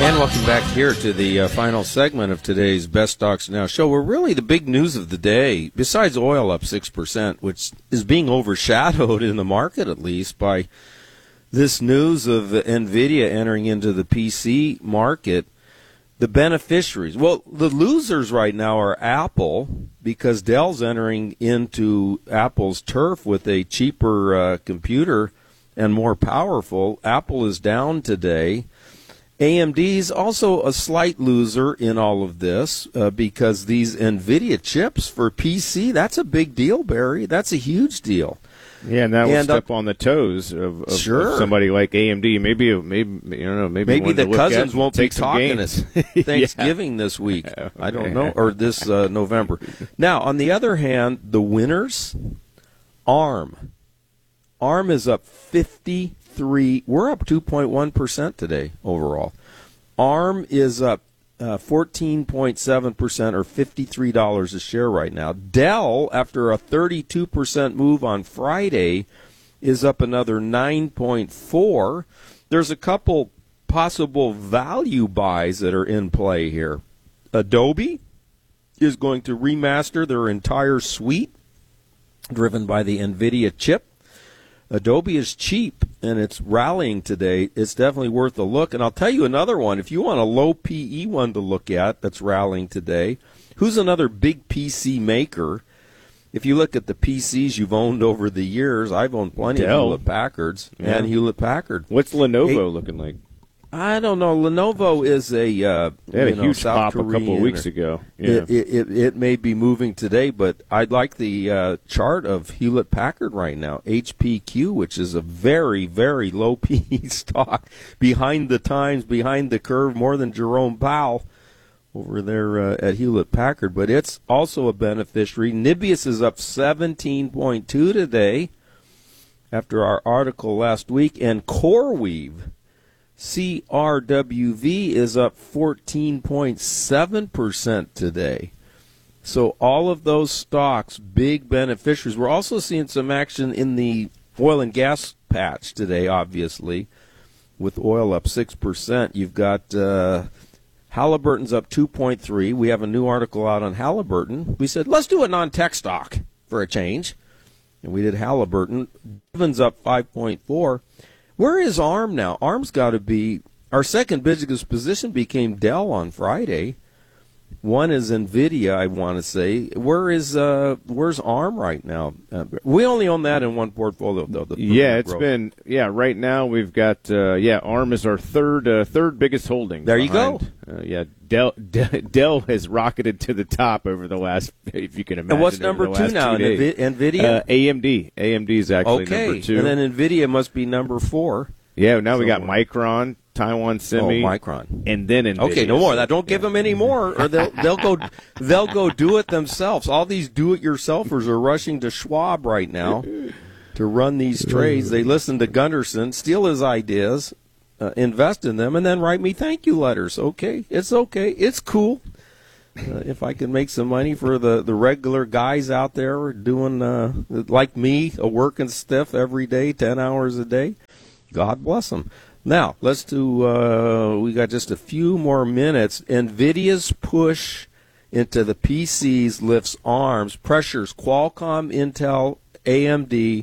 And welcome back here to the final segment of today's Best Stocks Now show, where really the big news of the day, besides oil up 6%, which is being overshadowed in the market at least by this news of NVIDIA entering into the PC market, the beneficiaries. Well, the losers right now are Apple, because Dell's entering into Apple's turf with a cheaper computer and more powerful. Apple is down today. AMD's also a slight loser in all of this because these NVIDIA chips for PC, that's a big deal, Barry. That's a huge deal. Yeah, and that will step on the toes of somebody like AMD. Maybe the cousins won't be talking at Thanksgiving this week. Okay. I don't know, or this November. Now, on the other hand, the winners, ARM. ARM is up 53. We're up 2.1% today overall. ARM is up 14.7%, or $53 a share right now. Dell, after a 32% move on Friday, is up another 9.4%. There's a couple possible value buys that are in play here. Adobe is going to remaster their entire suite, driven by the NVIDIA chip. Adobe is cheap, and it's rallying today. It's definitely worth a look. And I'll tell you another one. If you want a low PE one to look at that's rallying today, who's another big PC maker? If you look at the PCs you've owned over the years, I've owned plenty of Hewlett-Packards and Hewlett-Packard. What's Lenovo looking like? I don't know. Lenovo is a they had a huge South pop Korean, a couple of weeks ago. Yeah. It may be moving today, but I'd like the chart of Hewlett-Packard right now, HPQ, which is a very, very low PE stock, behind the times, behind the curve, more than Jerome Powell over there at Hewlett-Packard. But it's also a beneficiary. Nibius is up 17.2 today after our article last week, and CoreWeave, CRWV, is up 14.7% today. So all of those stocks, big beneficiaries. We're also seeing some action in the oil and gas patch today, obviously, with oil up 6%. You've got Halliburton's up 2.3%. We have a new article out on Halliburton. We said, let's do a non-tech stock for a change. And we did Halliburton. Devon's up 5.4%. Where is ARM now? ARM's got to be, our second biggest position became Dell on Friday. One is NVIDIA, I want to say. Where's ARM right now? We only own that in one portfolio, though. Right now we've got, ARM is our third biggest holding. There you go. Dell has rocketed to the top over the last, if you can imagine. And what's number two now? NVIDIA? AMD. AMD is actually number two. And then NVIDIA must be number 4. Yeah, now we got Micron, Taiwan Semi, Micron, and then NVIDIA. Okay, no more. Don't give them any more, or they'll go do it themselves. All these do-it-yourselfers are rushing to Schwab right now to run these trades. They listen to Gunderson, steal his ideas, invest in them, and then write me thank you letters. Okay, it's cool. If I can make some money for the regular guys out there doing like me, a working stiff every day, 10 hours a day, God bless them. Now, let's do, we got just a few more minutes. NVIDIA's push into the PCs lifts ARMs, pressures Qualcomm, Intel, AMD.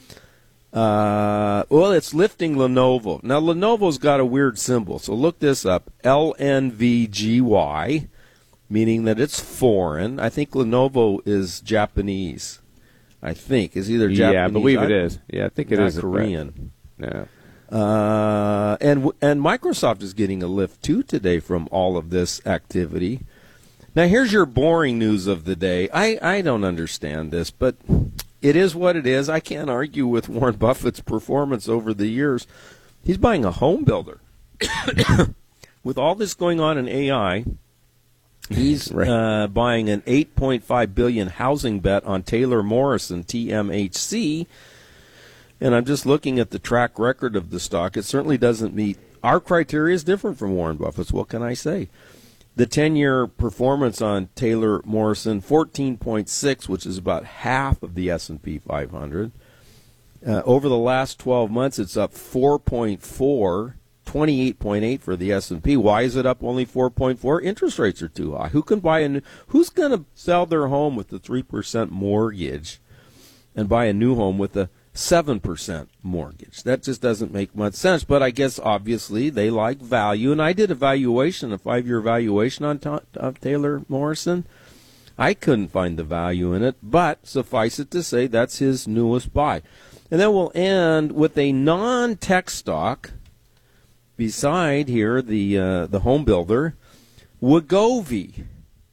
It's lifting Lenovo. Now, Lenovo's got a weird symbol, so look this up. LNVGY, meaning that it's foreign. I think Lenovo is Japanese. I think. It's either Japanese. Yeah, I believe it is. Yeah, I think it is Korean. Yeah. And Microsoft is getting a lift, too, today from all of this activity. Now, here's your boring news of the day. I don't understand this, but it is what it is. I can't argue with Warren Buffett's performance over the years. He's buying a home builder. With all this going on in AI, he's buying an $8.5 billion housing bet on Taylor Morrison, TMHC. And I'm just looking at the track record of the stock. It certainly doesn't meet our criteria. Is different from Warren Buffett's. What can I say? The 10-year performance on Taylor Morrison, 14.6, which is about half of the S&P 500. Over the last 12 months, it's up 4.4, 28.8 for the S&P. Why is it up only 4.4? Interest rates are too high. Who's going to sell their home with a 3% mortgage and buy a new home with a 7% mortgage? That just doesn't make much sense. But I guess obviously they like value. And I did a 5-year valuation on Taylor Morrison. I couldn't find the value in it, but suffice it to say that's his newest buy. And then we'll end with a non-tech stock beside here, the home builder. Wegovy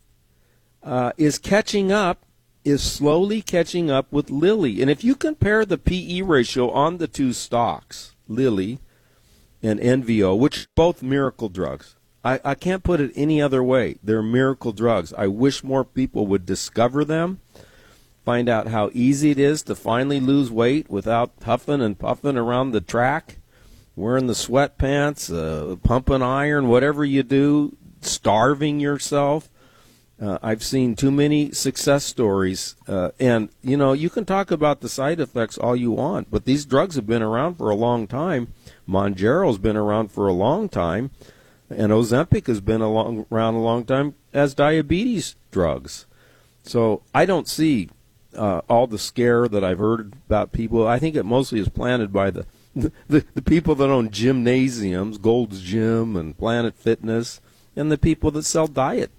is slowly catching up with Lilly. And if you compare the PE ratio on the two stocks, Lilly and NVO, which are both miracle drugs, I can't put it any other way. They're miracle drugs. I wish more people would discover them, find out how easy it is to finally lose weight without huffing and puffing around the track, wearing the sweatpants, pumping iron, whatever you do, starving yourself. I've seen too many success stories. And, you can talk about the side effects all you want, but these drugs have been around for a long time. Mounjaro's been around for a long time. And Ozempic has been around a long time as diabetes drugs. So I don't see all the scare that I've heard about people. I think it mostly is planted by the people that own gymnasiums, Gold's Gym and Planet Fitness, and the people that sell diet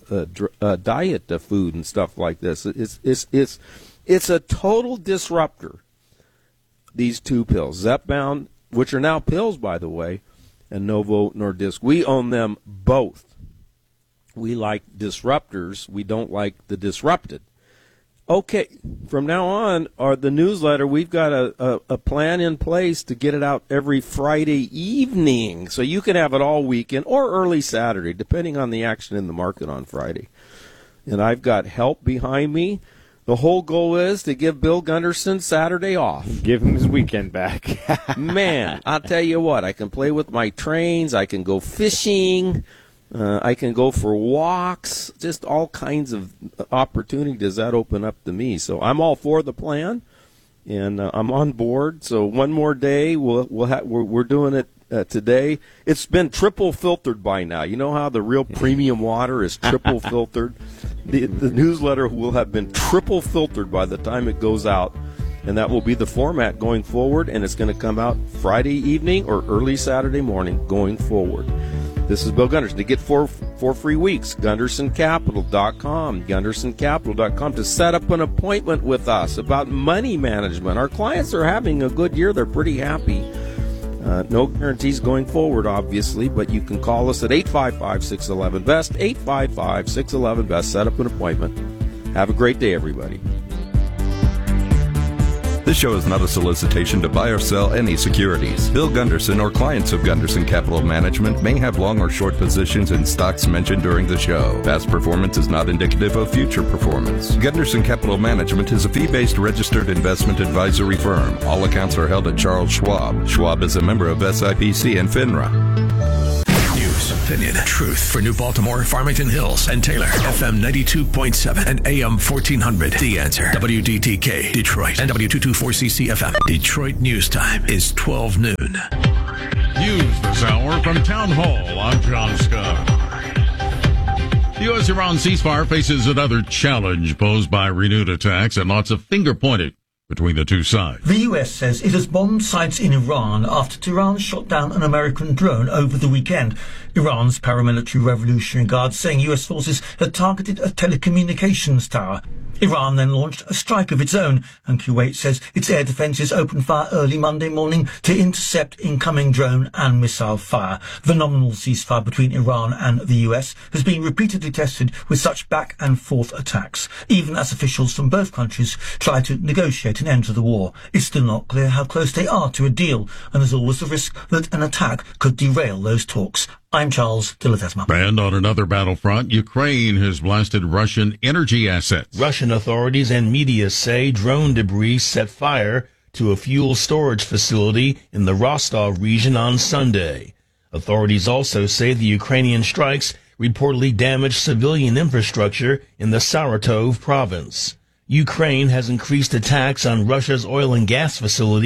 food and stuff like this. It's a total disruptor. These two pills, Zepbound, which are now pills, by the way, and Novo Nordisk. We own them both. We like disruptors. We don't like the disrupted. Okay, from now on, the newsletter, we've got a plan in place to get it out every Friday evening. So you can have it all weekend or early Saturday, depending on the action in the market on Friday. And I've got help behind me. The whole goal is to give Bill Gunderson Saturday off. Give him his weekend back. Man, I'll tell you what, I can play with my trains, I can go fishing, I can go for walks, just all kinds of opportunities that open up to me. So I'm all for the plan, and I'm on board. So one more day, we're doing it today. It's been triple filtered by now. You know how the real premium water is triple filtered? The newsletter will have been triple filtered by the time it goes out, and that will be the format going forward, and it's going to come out Friday evening or early Saturday morning going forward. This is Bill Gunderson. To get four free weeks, GundersonCapital.com, GundersonCapital.com, to set up an appointment with us about money management. Our clients are having a good year. They're pretty happy. No guarantees going forward, obviously, but you can call us at 855-611-BEST, 855-611-BEST. Set up an appointment. Have a great day, everybody. This show is not a solicitation to buy or sell any securities. Bill Gunderson or clients of Gunderson Capital Management may have long or short positions in stocks mentioned during the show. Past performance is not indicative of future performance. Gunderson Capital Management is a fee-based registered investment advisory firm. All accounts are held at Charles Schwab. Schwab is a member of SIPC and FINRA. Opinion, truth for New Baltimore, Farmington Hills, and Taylor. FM 92.7 and AM 1400. The Answer. WDTK, Detroit, and W224CC FM. Detroit News Time is 12 noon. News this hour from Town Hall. I'm John Scott. The U.S.-Iran ceasefire faces another challenge posed by renewed attacks and lots of finger-pointing between the two sides. The U.S. says it has bombed sites in Iran after Tehran shot down an American drone over the weekend. Iran's paramilitary Revolutionary Guard saying U.S. forces had targeted a telecommunications tower. Iran then launched a strike of its own, and Kuwait says its air defences opened fire early Monday morning to intercept incoming drone and missile fire. The nominal ceasefire between Iran and the US has been repeatedly tested with such back and forth attacks, even as officials from both countries try to negotiate an end to the war. It's still not clear how close they are to a deal, and there's always the risk that an attack could derail those talks. I'm Charles Dilatesma. And on another battlefront, Ukraine has blasted Russian energy assets. Russian authorities and media say drone debris set fire to a fuel storage facility in the Rostov region on Sunday. Authorities also say the Ukrainian strikes reportedly damaged civilian infrastructure in the Saratov province. Ukraine has increased attacks on Russia's oil and gas facilities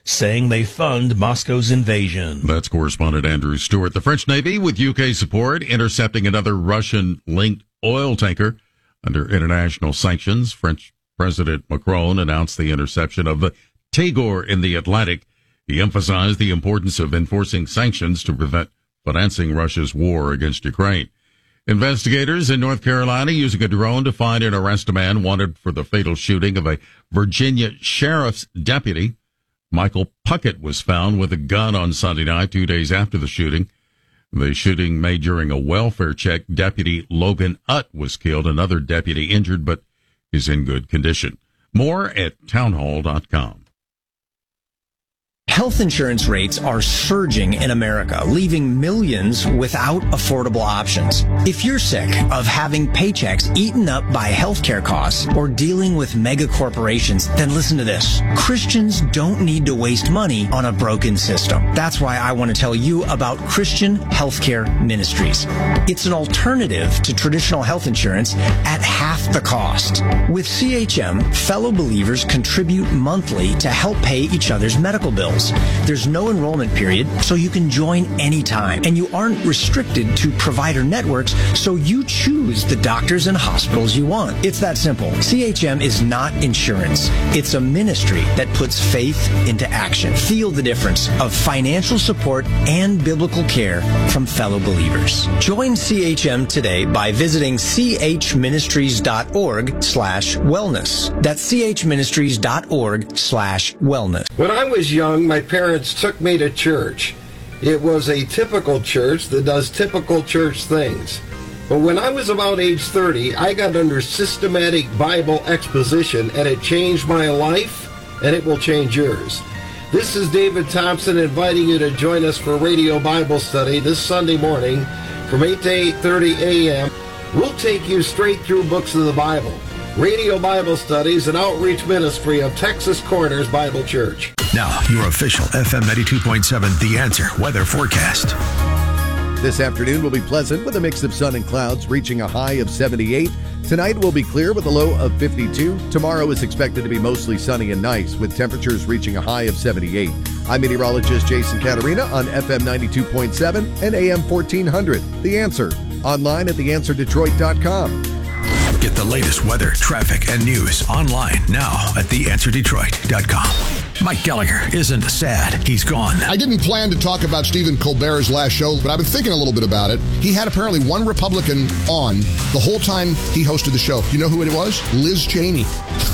saying they fund Moscow's invasion. That's correspondent Andrew Stewart. The French Navy, with UK support, intercepting another Russian-linked oil tanker under international sanctions. French President Macron announced the interception of the Tagore in the Atlantic. He emphasized the importance of enforcing sanctions to prevent financing Russia's war against Ukraine. Investigators in North Carolina using a drone to find and arrest a man wanted for the fatal shooting of a Virginia sheriff's deputy. Michael Puckett was found with a gun on Sunday night, 2 days after the shooting. The shooting made during a welfare check. Deputy Logan Utt was killed. Another deputy injured, but is in good condition. More at townhall.com. Health insurance rates are surging in America, leaving millions without affordable options. If you're sick of having paychecks eaten up by healthcare costs or dealing with mega corporations, then listen to this. Christians don't need to waste money on a broken system. That's why I want to tell you about Christian Healthcare Ministries. It's an alternative to traditional health insurance at half the cost. With CHM, fellow believers contribute monthly to help pay each other's medical bills. There's no enrollment period, so you can join anytime. And you aren't restricted to provider networks, so you choose the doctors and hospitals you want. It's that simple. CHM is not insurance. It's a ministry that puts faith into action. Feel the difference of financial support and biblical care from fellow believers. Join CHM today by visiting chministries.org/wellness. That's chministries.org/wellness. When I was young, my parents took me to church. It was a typical church that does typical church things. But when I was about age 30, I got under systematic Bible exposition, and it changed my life, and it will change yours. This is David Thompson inviting you to join us for Radio Bible Study this Sunday morning from 8 to 8:30 a.m. We'll take you straight through books of the Bible. Radio Bible Studies, an outreach ministry of Texas Corners Bible Church. Now, your official FM 92.7 The Answer weather forecast. This afternoon will be pleasant with a mix of sun and clouds, reaching a high of 78. Tonight will be clear with a low of 52. Tomorrow is expected to be mostly sunny and nice, with temperatures reaching a high of 78. I'm meteorologist Jason Caterina on FM 92.7 and AM 1400. The Answer. Online at theanswerdetroit.com. Get the latest weather, traffic, and news online now at theanswerdetroit.com. Mike Gallagher isn't sad. He's gone. I didn't plan to talk about Stephen Colbert's last show, but I've been thinking a little bit about it. He had apparently one Republican on the whole time he hosted the show. You know who it was? Liz Cheney.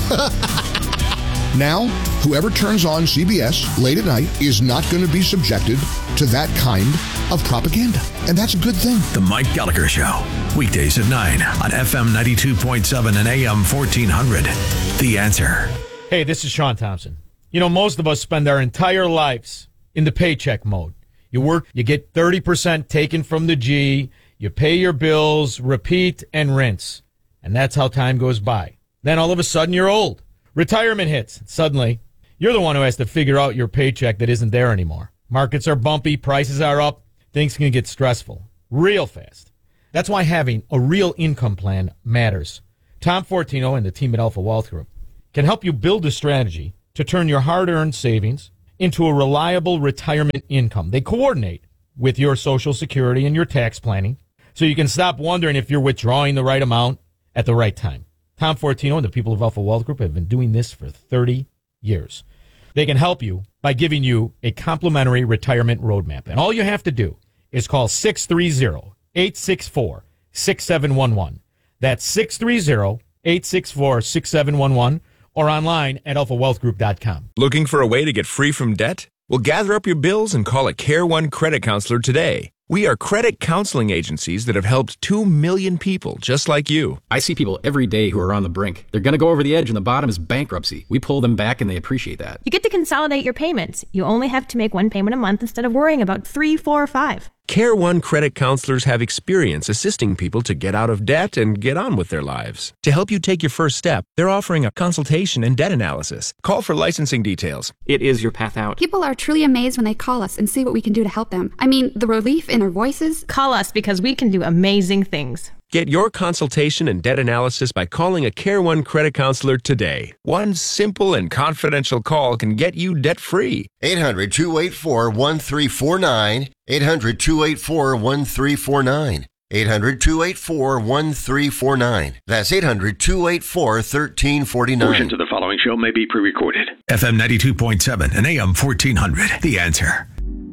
Now, whoever turns on CBS late at night is not going to be subjected to that kind of propaganda. And that's a good thing. The Mike Gallagher Show. Weekdays at 9 on FM 92.7 and AM 1400. The Answer. Hey, this is Sean Thompson. You know, most of us spend our entire lives in the paycheck mode. You work, you get 30% taken from the G, you pay your bills, repeat, and rinse. And that's how time goes by. Then all of a sudden you're old. Retirement hits. Suddenly, you're the one who has to figure out your paycheck that isn't there anymore. Markets are bumpy, prices are up, things can get stressful real fast. That's why having a real income plan matters. Tom Fortino and the team at Alpha Wealth Group can help you build a strategy to turn your hard-earned savings into a reliable retirement income. They coordinate with your Social Security and your tax planning so you can stop wondering if you're withdrawing the right amount at the right time. Tom Fortino and the people of Alpha Wealth Group have been doing this for 30 years. They can help you by giving you a complimentary retirement roadmap. And all you have to do is call 630-864-6711. That's 630-864-6711 or online at alphawealthgroup.com. Looking for a way to get free from debt? Well, gather up your bills and call a Care One credit counselor today. We are credit counseling agencies that have helped 2 million people just like you. I see people every day who are on the brink. They're going to go over the edge and the bottom is bankruptcy. We pull them back and they appreciate that. You get to consolidate your payments. You only have to make one payment a month instead of worrying about 3, 4, or 5. Care One credit counselors have experience assisting people to get out of debt and get on with their lives. To help you take your first step, they're offering a consultation and debt analysis. Call for licensing details. It is your path out. People are truly amazed when they call us and see what we can do to help them. I mean, the relief in their voices. Call us because we can do amazing things. Get your consultation and debt analysis by calling a Care One credit counselor today. One simple and confidential call can get you debt-free. 800-284-1349. 800-284-1349. 800-284-1349. That's 800-284-1349. Portions of the following show may be pre-recorded. FM 92.7 and AM 1400. The Answer.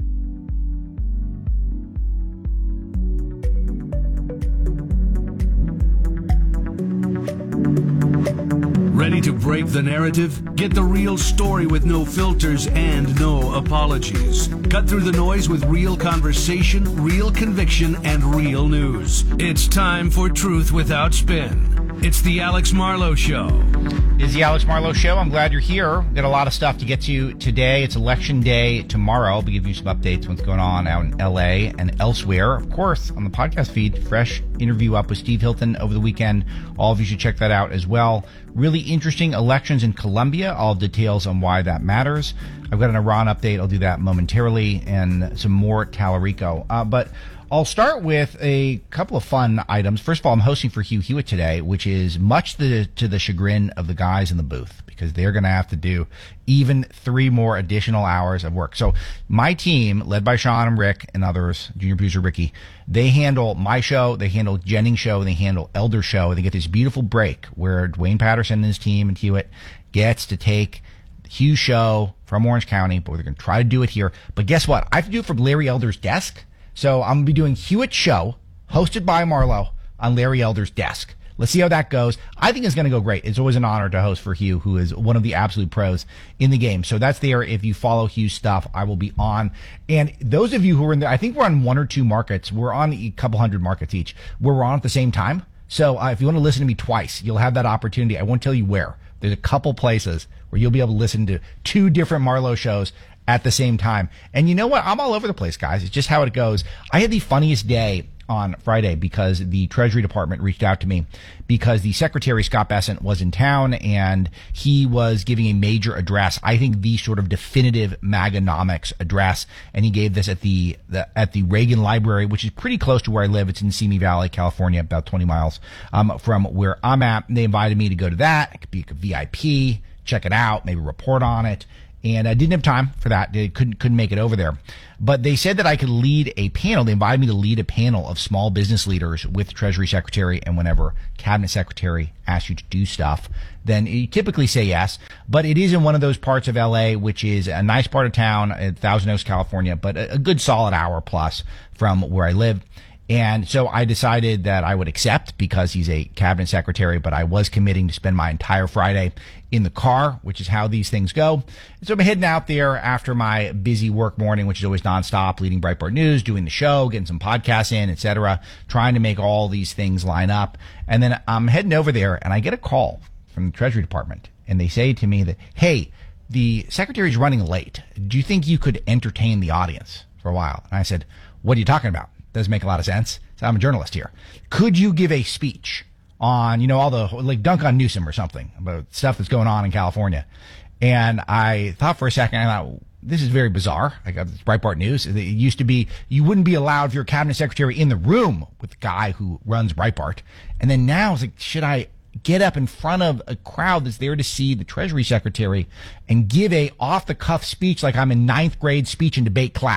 Ready to break the narrative? Get the real story with no filters and no apologies. Cut through the noise with real conversation, real conviction, and real news. It's time for Truth Without Spin. It's the Alex Marlowe Show. It's the Alex Marlowe Show. I'm glad you're here. We've got a lot of stuff to get to today. It's Election Day tomorrow. I'll be giving you some updates on what's going on out in L.A. and elsewhere. Of course, on the podcast feed, fresh interview up with Steve Hilton over the weekend. All of you should check that out as well. Really interesting elections in Colombia. All details on why that matters. I've got an Iran update. I'll do that momentarily, and some more Tallarico. But I'll start with a couple of fun items. First of all, I'm hosting for Hugh Hewitt today, which is much to the chagrin of the guys in the booth, because they're going to have to do even 3 more additional hours of work. So my team, led by Sean and Rick and others, junior producer Ricky, they handle my show, they handle Jennings' show, and they handle Elder's show. They get this beautiful break where Dwayne Patterson and his team and Hewitt gets to take Hugh's show from Orange County, but we're going to try to do it here. But guess what? I have to do it from Larry Elder's desk. So I'm going to be doing Hewitt's show, hosted by Marlowe, on Larry Elder's desk. Let's see how that goes. I think it's going to go great. It's always an honor to host for Hugh, who is one of the absolute pros in the game. So that's there. If you follow Hugh's stuff, I will be on. And those of you who are in there, I think we're on 1 or 2 markets. We're on a couple hundred markets each, where we're on at the same time. So if you want to listen to me twice, you'll have that opportunity. I won't tell you where. There's a couple places where you'll be able to listen to 2 different Marlowe shows at the same time. And you know what? I'm all over the place, guys. It's just how it goes. I had the funniest day on Friday because the Treasury Department reached out to me because the Secretary, Scott Bessent, was in town and he was giving a major address. I think the sort of definitive MAGAnomics address. And he gave this at the Reagan Library, which is pretty close to where I live. It's in Simi Valley, California, about 20 miles from where I'm at. They invited me to go to that. I could be a VIP, check it out, maybe report on it. And I didn't have time for that. They couldn't make it over there. But they said that I could lead a panel. They invited me to lead a panel of small business leaders with the Treasury Secretary. And whenever Cabinet Secretary asks you to do stuff, then you typically say yes. But it is in one of those parts of L.A., which is a nice part of town, Thousand Oaks, California, but a good solid hour plus from where I live. And so I decided that I would accept because he's a cabinet secretary, but I was committing to spend my entire Friday in the car, which is how these things go. And so I'm heading out there after my busy work morning, which is always nonstop, leading Breitbart News, doing the show, getting some podcasts in, etc., trying to make all these things line up. And then I'm heading over there and I get a call from the Treasury Department and they say to me that, hey, the secretary's running late. Do you think you could entertain the audience for a while? And I said, what are you talking about? Doesn't make a lot of sense. So I'm a journalist here. Could you give a speech on, all the, like, dunk on Newsom or something about stuff that's going on in California? And I thought for a second, I thought, this is very bizarre. I got this Breitbart News. It used to be, you wouldn't be allowed if you're a cabinet secretary in the room with the guy who runs Breitbart. And then now it's like, should I get up in front of a crowd that's there to see the Treasury Secretary and give a off-the-cuff speech like I'm in 9th grade speech and debate class?